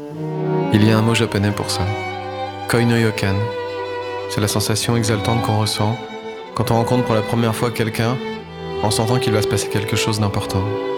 Il y a un mot japonais pour ça. Koi no yokan. C'est la sensation exaltante qu'on ressent quand on rencontre pour la première fois quelqu'un en sentant qu'il va se passer quelque chose d'important.